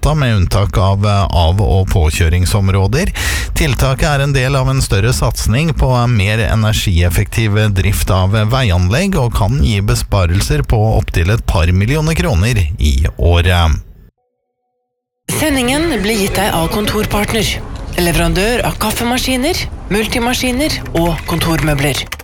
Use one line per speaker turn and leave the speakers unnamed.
gata med unntak av av- og påkjøringsområder. Tiltaket en del av en større satsning på mer energieffektiv drift av veianlegg og kan gi besparelser på opptil et par millioner kroner i året.
Sendingen blir gitt deg av Kontorpartner, leverandør av kaffemaskiner, multimaskiner og kontormøbler.